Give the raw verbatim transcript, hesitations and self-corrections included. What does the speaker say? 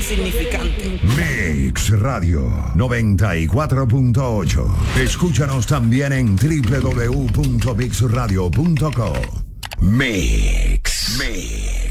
insignificante. Mix Radio noventa y cuatro punto ocho. Escúchanos también en doble u doble u doble u punto mix radio punto com. Mix. Mix.